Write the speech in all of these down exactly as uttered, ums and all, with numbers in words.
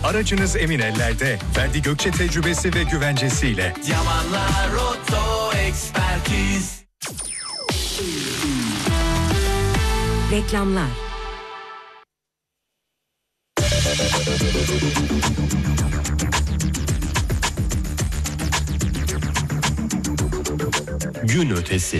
Aracınız emin ellerde. Ferdi Gökçe tecrübesi ve güvencesiyle. Yamanlar Oto Ekspertiz. Reklamlar. Gün ötesi.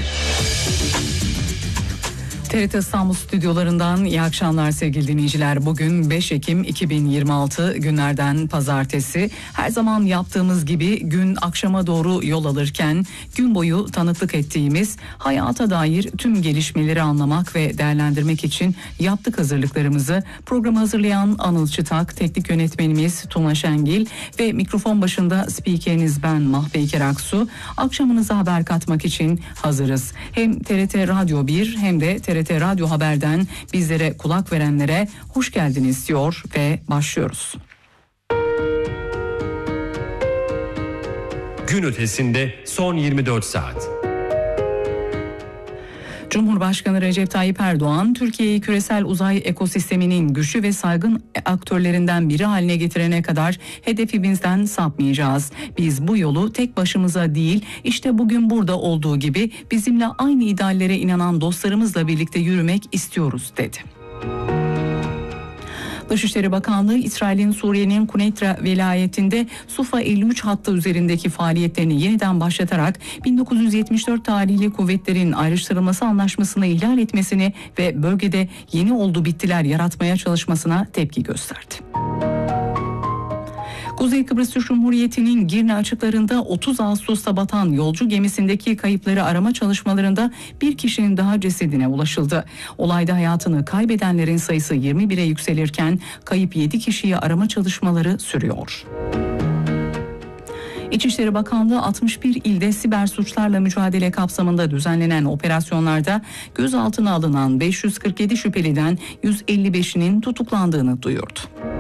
T R T İstanbul stüdyolarından iyi akşamlar sevgili dinleyiciler. Bugün beş Ekim iki bin yirmi altı günlerden pazartesi. Her zaman yaptığımız gibi gün akşama doğru yol alırken gün boyu tanıklık ettiğimiz hayata dair tüm gelişmeleri anlamak ve değerlendirmek için yaptık hazırlıklarımızı. Programı hazırlayan Anıl Çıtak, teknik yönetmenimiz Tuna Şengil ve mikrofon başında spikeriniz ben Mahpeyker Aksu. Akşamınıza haber katmak için hazırız. Hem T R T Radyo bir hem de T R T Radyo Haber'den bizlere kulak verenlere hoş geldiniz diyor ve başlıyoruz. Gün ötesinde son yirmi dört saat. Cumhurbaşkanı Recep Tayyip Erdoğan, Türkiye'yi küresel uzay ekosisteminin güçlü ve saygın aktörlerinden biri haline getirene kadar hedefimizden sapmayacağız. Biz bu yolu tek başımıza değil, işte bugün burada olduğu gibi bizimle aynı ideallere inanan dostlarımızla birlikte yürümek istiyoruz dedi. Dışişleri Bakanlığı, İsrail'in Suriye'nin Kuneitra velayetinde Sufa elli üç hattı üzerindeki faaliyetlerini yeniden başlatarak bin dokuz yüz yetmiş dört tarihli kuvvetlerin ayrıştırılması anlaşmasını ihlal etmesini ve bölgede yeni oldu bittiler yaratmaya çalışmasına tepki gösterdi. Kuzey Kıbrıs Türk Cumhuriyeti'nin Girne açıklarında otuz Ağustos'ta batan yolcu gemisindeki kayıpları arama çalışmalarında bir kişinin daha cesedine ulaşıldı. Olayda hayatını kaybedenlerin sayısı yirmi bire yükselirken kayıp yedi kişiyi arama çalışmaları sürüyor. İçişleri Bakanlığı altmış bir ilde siber suçlarla mücadele kapsamında düzenlenen operasyonlarda gözaltına alınan beş yüz kırk yedi şüpheliden yüz elli beşinin tutuklandığını duyurdu.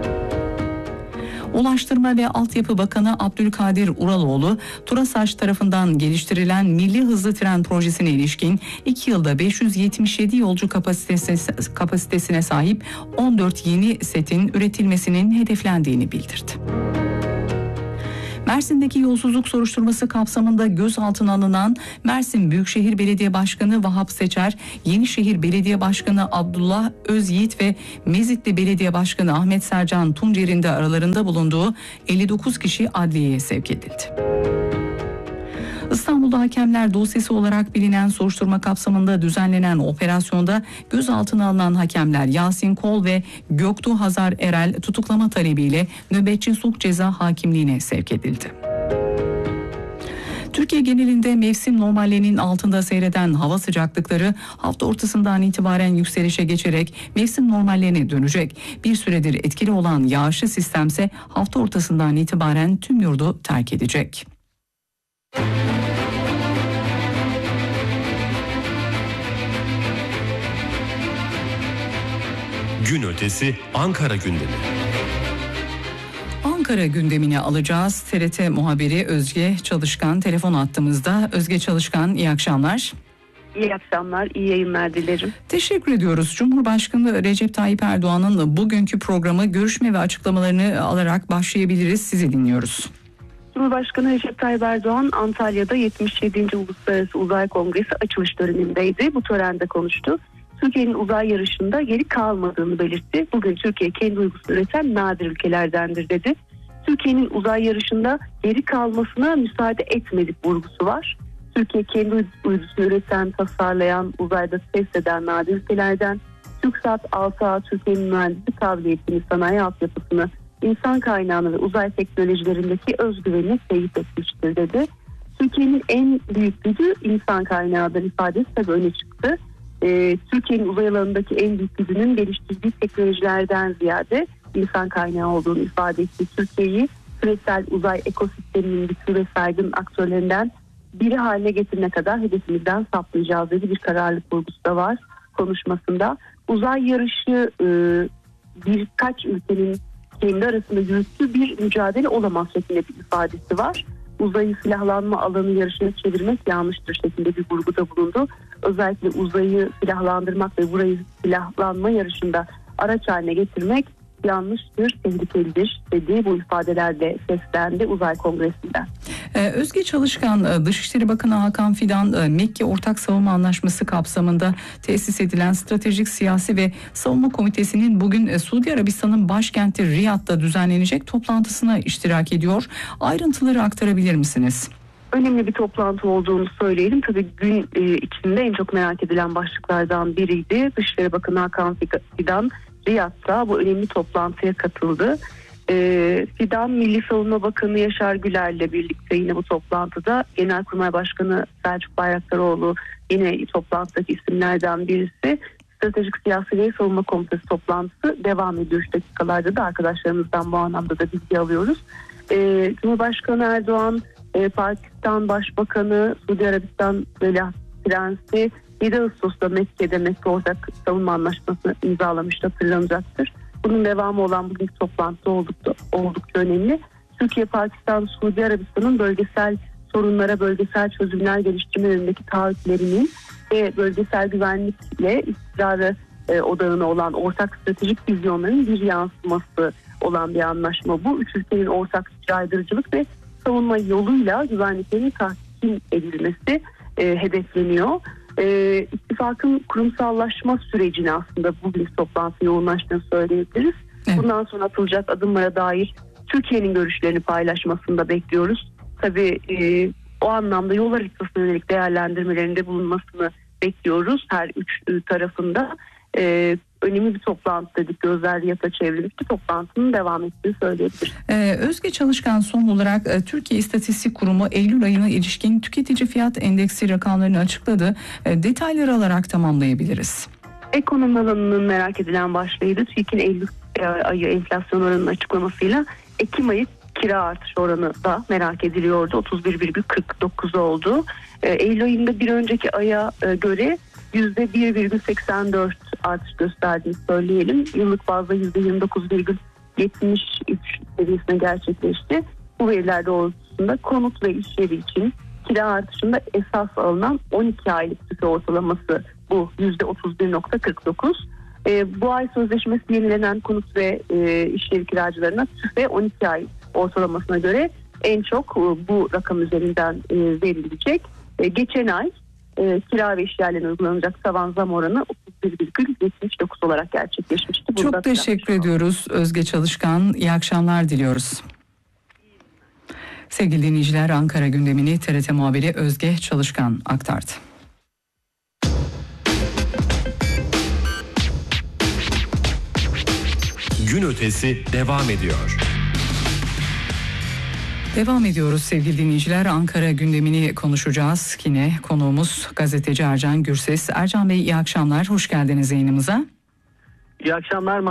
Ulaştırma ve Altyapı Bakanı Abdülkadir Uraloğlu, TURASAŞ tarafından geliştirilen Milli Hızlı Tren Projesi'ne ilişkin iki yılda beş yüz yetmiş yedi yolcu kapasitesine, kapasitesine sahip on dört yeni setin üretilmesinin hedeflendiğini bildirdi. Mersin'deki yolsuzluk soruşturması kapsamında gözaltına alınan Mersin Büyükşehir Belediye Başkanı Vahap Seçer, Yenişehir Belediye Başkanı Abdullah Özyiğit ve Mezitli Belediye Başkanı Ahmet Sercan Tuncer'in de aralarında bulunduğu elli dokuz kişi adliyeye sevk edildi. İstanbul'da hakemler dosyası olarak bilinen soruşturma kapsamında düzenlenen operasyonda gözaltına alınan hakemler Yasin Kol ve Göktuğ Hazar Erel tutuklama talebiyle nöbetçi sulh ceza hakimliğine sevk edildi. Türkiye genelinde mevsim normallerinin altında seyreden hava sıcaklıkları hafta ortasından itibaren yükselişe geçerek mevsim normallerine dönecek. Bir süredir etkili olan yağışlı sistemse hafta ortasından itibaren tüm yurdu terk edecek. Gün ötesi Ankara gündemi. Ankara gündemini alacağız. T R T muhabiri Özge Çalışkan telefon attığımızda. Özge Çalışkan, iyi akşamlar. İyi akşamlar, iyi yayınlar dilerim. Teşekkür ediyoruz. Cumhurbaşkanı Recep Tayyip Erdoğan'ın bugünkü programı görüşme ve açıklamalarını alarak başlayabiliriz. Sizi dinliyoruz. Cumhurbaşkanı Recep Tayyip Erdoğan Antalya'da yetmiş yedinci Uluslararası Uzay Kongresi açılış törenindeydi. Bu törende konuştu. Türkiye'nin uzay yarışında geri kalmadığını belirtti. Bugün Türkiye kendi uygusunu üreten nadir ülkelerdendir dedi. Türkiye'nin uzay yarışında geri kalmasına müsaade etmedik vurgusu var. Türkiye kendi uydusunu üreten, tasarlayan, uzayda test eden nadir ülkelerden. TürkSat altı A Türkiye'nin mühendislik kabiliyetini, sanayi altyapısını, insan kaynağını ve uzay teknolojilerindeki özgüvenini teyit etmiştir dedi. Türkiye'nin en büyük gücü insan kaynağıdır ifadesi tabii öne çıktı. Ee, Türkiye'nin uzay alanındaki en büyük gücünün geliştirdiği teknolojilerden ziyade insan kaynağı olduğunu ifade etti. Türkiye'yi küresel uzay ekosisteminin güçlü ve saygın aktörlerinden biri haline getirene kadar hedefimizden sapmayacağız dedi. Bir kararlılık vurgusu da var konuşmasında. Uzay yarışı e, birkaç ülkenin kendi arasında yürüttüğü bir mücadele olamaz şeklinde bir ifadesi var. Uzayı silahlanma alanı yarışına çevirmek yanlıştır şeklinde bir vurguda bulundu. Özellikle uzayı silahlandırmak ve burayı silahlanma yarışında araç haline getirmek yanlıştır, tehlikelidir dediği bu ifadelerle seslendi Uzay Kongresi'nden. Ee, Özge Çalışkan, Dışişleri Bakanı Hakan Fidan, Mekke Ortak Savunma Anlaşması kapsamında tesis edilen Stratejik Siyasi ve Savunma Komitesi'nin bugün Suudi Arabistan'ın başkenti Riyad'da düzenlenecek toplantısına iştirak ediyor. Ayrıntıları aktarabilir misiniz? Önemli bir toplantı olduğunu söyleyelim. Tabii gün içinde en çok merak edilen başlıklardan biriydi. Dışişleri Bakanı Hakan Fidan Riyad'da bu önemli toplantıya katıldı. Ee, Fidan, Milli Savunma Bakanı Yaşar Güler'le birlikte yine bu toplantıda, Genelkurmay Başkanı Selçuk Bayraktaroğlu yine toplantıdaki isimlerden birisi. Stratejik Siyasi ve Savunma Komitesi toplantısı devam ediyor. Şu dakikalarda da arkadaşlarımızdan bu anlamda da bilgi alıyoruz. Ee, Cumhurbaşkanı Erdoğan, e, Pakistan Başbakanı, Suudi Arabistan Veliaht Prensi yedi Ağustos'ta Mekke'de Mekke Ortak Savunma Anlaşması'nı imzalamıştı, hatırlanacaktır. Bunun devamı olan bugünkü toplantı oldukça, oldukça önemli. Türkiye, Pakistan, Suudi Arabistan'ın bölgesel sorunlara bölgesel çözümler geliştirme yönündeki taahhütlerinin ve bölgesel güvenlikle istikrarı e, odağına olan ortak stratejik vizyonların bir yansıması olan bir anlaşma bu. Üç ülkenin ortak caydırıcılık ve savunma yoluyla güvenliklerin tahkim edilmesi e, hedefleniyor. E, ittifakın kurumsallaşma sürecini aslında bugünkü toplantı yoğunlaştığını söyleyebiliriz. Evet. Bundan sonra atılacak adımlara dair Türkiye'nin görüşlerini paylaşmasını da bekliyoruz. Tabii e, o anlamda yol haritasına yönelik değerlendirmelerinde bulunmasını bekliyoruz her üç e, tarafında. E, önemli bir toplantı dedik, gözler Riyad'a çevrilmişti, toplantının devam ettiğini söyleyebiliriz. Ee, Özge Çalışkan, son olarak e, Türkiye İstatistik Kurumu Eylül ayına ilişkin tüketici fiyat endeksi rakamlarını açıkladı. E, detayları alarak tamamlayabiliriz. Ekonomi alanının merak edilen başlığıydı. TÜİK'in Eylül ayı enflasyon oranının açıklamasıyla Ekim ayı kira artış oranı da merak ediliyordu. otuz bir virgül kırk dokuz oldu. E, Eylül ayında bir önceki aya e, göre yüzde bir virgül seksen dört artış gösterdiğini söyleyelim. Yıllık bazda yüzde yirmi dokuz virgül yetmiş üç seviyesine gerçekleşti. Bu veriler doğrultusunda konut ve iş yeri için kira artışında esas alınan on iki aylık tüfe ortalaması bu yüzde otuz bir virgül kırk dokuz. E, bu ay sözleşmesi yenilenen konut ve e, iş yeri kiracılarına tüfe on iki ay ortalamasına göre en çok e, bu rakam üzerinden e, verilecek. E, geçen ay e, kira ve iş yerlerine uygulanacak tavan zam oranı otuz bir virgül yetmiş dokuz olarak gerçekleşmişti. Çok Bunda teşekkür ediyoruz Özge Çalışkan. İyi akşamlar diliyoruz. Sevgili dinleyiciler, Ankara gündemini T R T muhabiri Özge Çalışkan aktardı. Gün ötesi devam ediyor. Devam ediyoruz sevgili dinleyiciler. Ankara gündemini konuşacağız. Yine konuğumuz gazeteci Ercan Gürses. Ercan Bey, iyi akşamlar. Hoş geldiniz yayınımıza. İyi akşamlar.